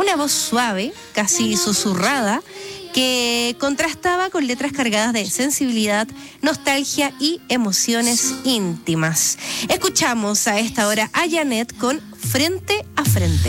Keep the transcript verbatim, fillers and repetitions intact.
una voz suave, casi susurrada, que contrastaba con letras cargadas de sensibilidad, nostalgia y emociones íntimas. Escuchamos a esta hora a Janet con Frente a Frente.